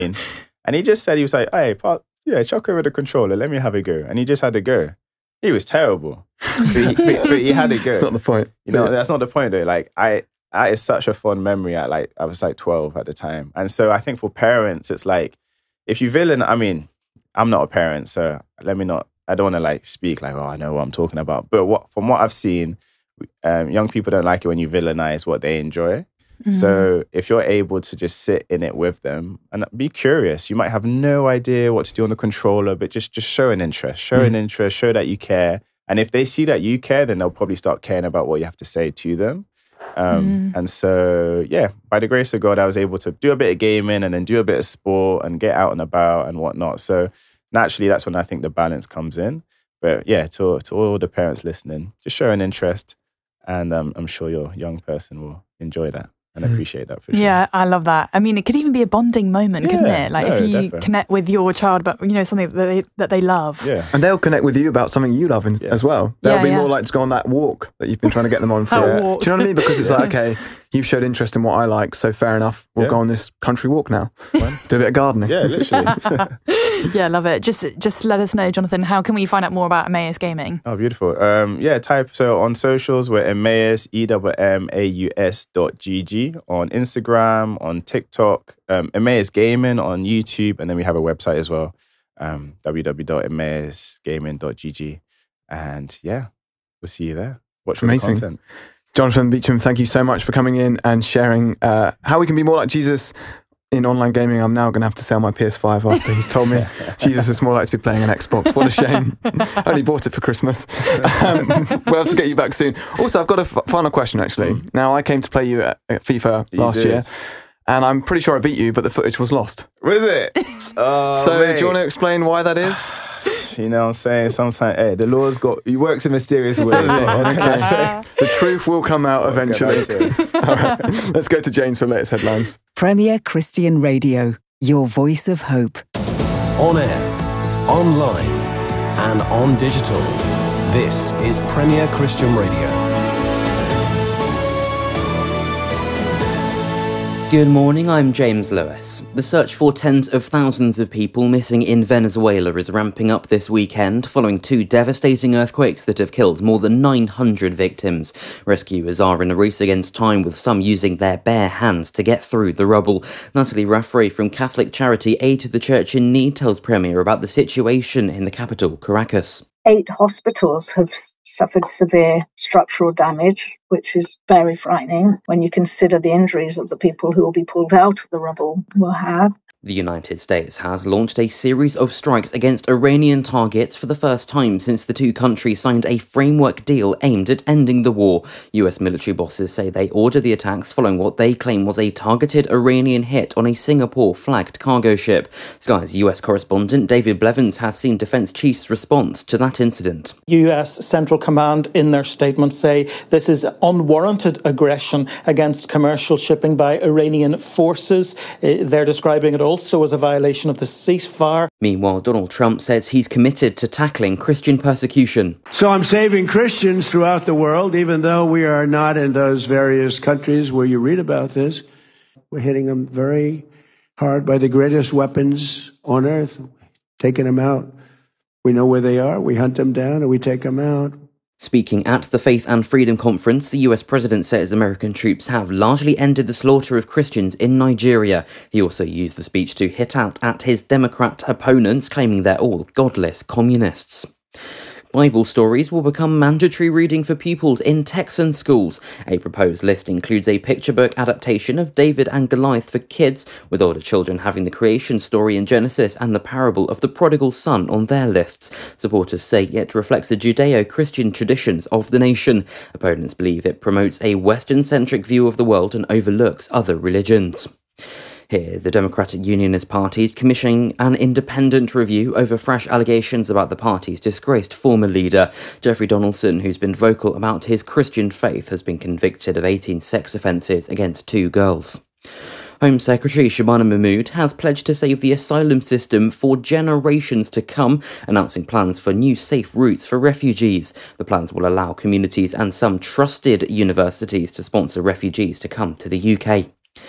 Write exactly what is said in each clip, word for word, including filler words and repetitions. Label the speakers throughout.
Speaker 1: And he just said, he was like, hey, pa- yeah, chuck over the controller, let me have a go. And he just had a go. He was terrible, but, he, but, but he had a go.
Speaker 2: That's not the point.
Speaker 1: You know, that's not the point though. Like I, that is such a fond memory. At like, I was like twelve at the time. And so I think for parents, it's like, if you villain, I mean, I'm not a parent, so let me not, I don't want to like speak like, oh, I know what I'm talking about. But what from what I've seen, um, young people don't like it when you villainize what they enjoy. Mm-hmm. So if you're able to just sit in it with them and be curious, you might have no idea what to do on the controller, but just, just show an interest, show mm-hmm. an interest, show that you care. And if they see that you care, then they'll probably start caring about what you have to say to them. Um, mm. And so, yeah, by the grace of God, I was able to do a bit of gaming and then do a bit of sport and get out and about and whatnot. So naturally, that's when I think the balance comes in. But yeah, to, to all the parents listening, just show an interest. And um, I'm sure your young person will enjoy that. And I appreciate that for sure.
Speaker 3: Yeah, I love that. I mean, it could even be a bonding moment,
Speaker 1: yeah,
Speaker 3: couldn't it? Like
Speaker 1: no,
Speaker 3: if you
Speaker 1: definitely.
Speaker 3: connect with your child about, you know, something that they, that they love.
Speaker 1: Yeah.
Speaker 2: And they'll connect with you about something you love in, yeah. as well. They'll
Speaker 3: yeah,
Speaker 2: be
Speaker 3: yeah.
Speaker 2: more likely to go on that walk that you've been trying to get them on for.
Speaker 3: That walk.
Speaker 2: Do you know what I mean? Because it's like, okay, you've showed interest in what I like, so fair enough. We'll
Speaker 1: yeah.
Speaker 2: go on this country walk now. Do a bit of gardening.
Speaker 1: Yeah, literally.
Speaker 3: Yeah, love it. Just just let us know, Jonathan, how can we find out more about Emmaus Gaming?
Speaker 1: Oh, beautiful. Um, yeah, type, so on socials, we're Emmaus, E M M A U S dot G G, on Instagram, on TikTok, um, Emmaus Gaming on YouTube, and then we have a website as well, um, w w w dot emmaus gaming dot g g. And yeah, we'll see you there. Watch for the
Speaker 2: Amazing.
Speaker 1: content.
Speaker 2: Jonathan Beecham, thank you so much for coming in and sharing uh, how we can be more like Jesus in online gaming. I'm now going to have to sell my P S five after he's told me Jesus is more likely to be playing an Xbox. What a shame. I only bought it for Christmas. Um, we'll have to get you back soon. Also, I've got a f- final question, actually. Mm. Now, I came to play you at, at FIFA you last did. year, and I'm pretty sure I beat you, but the footage was lost.
Speaker 1: Was it? Oh,
Speaker 2: so,
Speaker 1: mate.
Speaker 2: do you want to explain why that is?
Speaker 1: You know what I'm saying? Sometimes, hey, the Lord's got, he works in mysterious ways.
Speaker 2: Okay. The truth will come out what eventually. All right. Let's go to James for latest headlines.
Speaker 4: Premier Christian Radio, your voice of hope.
Speaker 5: On air, online, and on digital. This is Premier Christian Radio.
Speaker 6: Good morning, I'm James Lewis. The search for tens of thousands of people missing in Venezuela is ramping up this weekend following two devastating earthquakes that have killed more than nine hundred victims. Rescuers are in a race against time, with some using their bare hands to get through the rubble. Natalie Raffray from Catholic charity Aid to the Church in Need tells Premier about the situation in the capital, Caracas.
Speaker 7: Eight hospitals have suffered severe structural damage, which is very frightening when you consider the injuries of the people who will be pulled out of the rubble will have.
Speaker 6: The United States has launched a series of strikes against Iranian targets for the first time since the two countries signed a framework deal aimed at ending the war. U S military bosses say they ordered the attacks following what they claim was a targeted Iranian hit on a Singapore-flagged cargo ship. Sky's U S correspondent David Blevins has seen defence chiefs' response to that incident.
Speaker 8: U S Central Command in their statement say this is unwarranted aggression against commercial shipping by Iranian forces. They're describing it also as a violation of the ceasefire.
Speaker 6: Meanwhile, Donald Trump says he's committed to tackling Christian persecution.
Speaker 9: So I'm saving Christians throughout the world, even though we are not in those various countries where you read about this. We're hitting them very hard by the greatest weapons on earth, taking them out. We know where they are, we hunt them down, and we take them out.
Speaker 6: Speaking at the Faith and Freedom Conference, the U S president says American troops have largely ended the slaughter of Christians in Nigeria. He also used the speech to hit out at his Democrat opponents, claiming they're all godless communists. Bible stories will become mandatory reading for pupils in Texan schools. A proposed list includes a picture book adaptation of David and Goliath for kids, with older children having the creation story in Genesis and the parable of the prodigal son on their lists. Supporters say it reflects the Judeo-Christian traditions of the nation. Opponents believe it promotes a Western-centric view of the world and overlooks other religions. Here, the Democratic Unionist Party is commissioning an independent review over fresh allegations about the party's disgraced former leader. Jeffrey Donaldson, who's been vocal about his Christian faith, has been convicted of eighteen sex offences against two girls. Home Secretary Shabana Mahmood has pledged to save the asylum system for generations to come, announcing plans for new safe routes for refugees. The plans will allow communities and some trusted universities to sponsor refugees to come to the U K.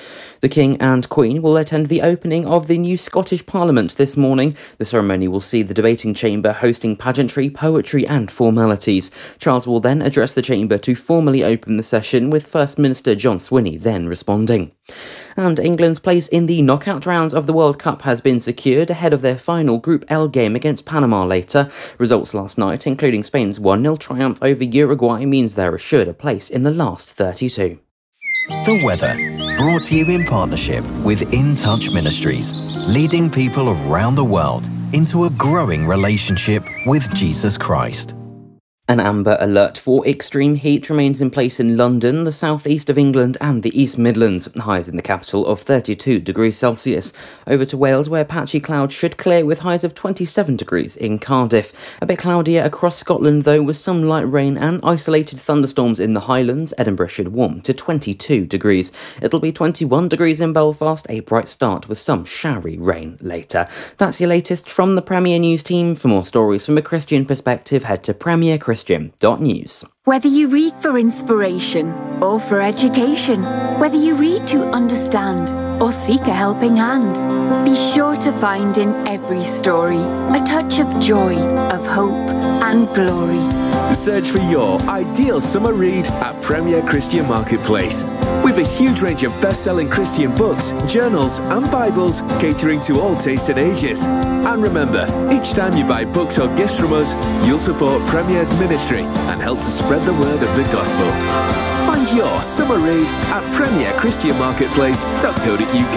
Speaker 6: The King and Queen will attend the opening of the new Scottish Parliament this morning. The ceremony will see the debating chamber hosting pageantry, poetry and formalities. Charles will then address the chamber to formally open the session, with First Minister John Swinney then responding. And England's place in the knockout rounds of the World Cup has been secured ahead of their final Group L game against Panama later. Results last night, including Spain's one nil triumph over Uruguay, means they're assured a place in the last thirty-two.
Speaker 10: The weather, brought to you in partnership with In Touch Ministries, leading people around the world into a growing relationship with Jesus Christ.
Speaker 6: An amber alert for extreme heat remains in place in London, the southeast of England and the East Midlands. Highs in the capital of thirty-two degrees Celsius. Over to Wales, where patchy clouds should clear with highs of twenty-seven degrees in Cardiff. A bit cloudier across Scotland though, with some light rain and isolated thunderstorms in the Highlands. Edinburgh should warm to twenty-two degrees. It'll be twenty-one degrees in Belfast, a bright start with some showery rain later. That's your latest from the Premier News team. For more stories from a Christian perspective, head to Premier Christian dot news.
Speaker 11: Whether you read for inspiration or for education, whether you read to understand or seek a helping hand, be sure to find in every story a touch of joy, of hope and glory.
Speaker 12: Search for your ideal summer read at Premier Christian Marketplace. We've a huge range of best-selling Christian books, journals and Bibles catering to all tastes and ages. And remember, each time you buy books or gifts from us, you'll support Premier's ministry and help to spread the word of the gospel. Find your summer read at premier christian marketplace dot co dot uk.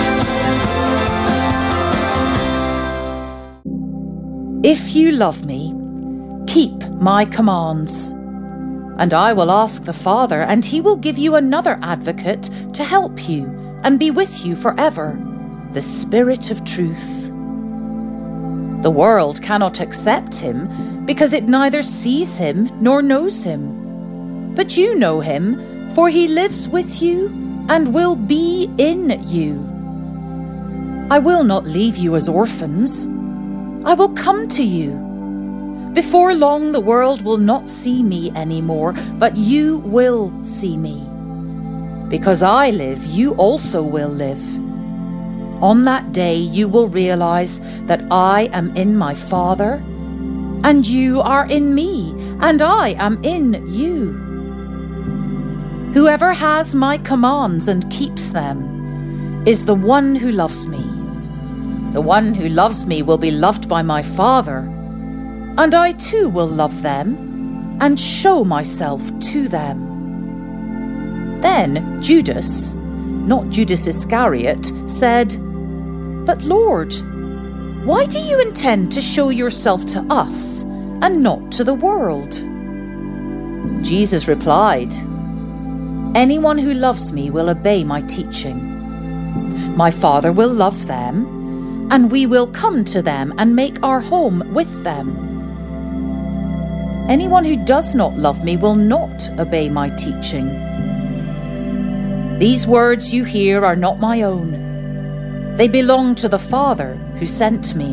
Speaker 13: If you love me, keep my commands. And I will ask the Father, and he will give you another advocate to help you and be with you forever, the Spirit of truth. The world cannot accept him because it neither sees him nor knows him. But you know him, for he lives with you and will be in you. I will not leave you as orphans. I will come to you. Before long, the world will not see me anymore, but you will see me. Because I live, you also will live. On that day, you will realize that I am in my Father, and you are in me, and I am in you. Whoever has my commands and keeps them is the one who loves me. The one who loves me will be loved by my Father, and I too will love them and show myself to them. Then Judas, not Judas Iscariot, said, "But Lord, why do you intend to show yourself to us and not to the world?" Jesus replied, "Anyone who loves me will obey my teaching. My Father will love them, and we will come to them and make our home with them. Anyone who does not love me will not obey my teaching. These words you hear are not my own. They belong to the Father who sent me.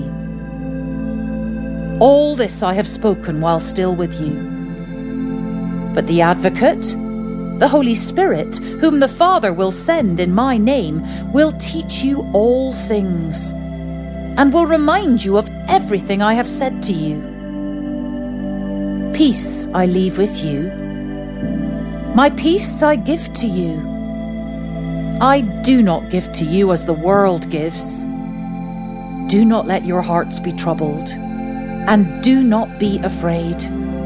Speaker 13: All this I have spoken while still with you. But the Advocate, the Holy Spirit, whom the Father will send in my name, will teach you all things and will remind you of everything I have said to you. Peace I leave with you. My peace I give to you. I do not give to you as the world gives. Do not let your hearts be troubled, and do not be afraid."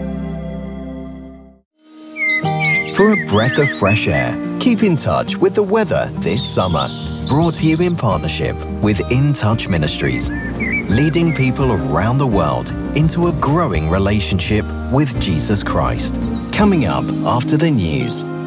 Speaker 10: For a breath of fresh air, keep in touch with the weather this summer. Brought to you in partnership with In Touch Ministries, leading people around the world into a growing relationship with Jesus Christ. Coming up after the news.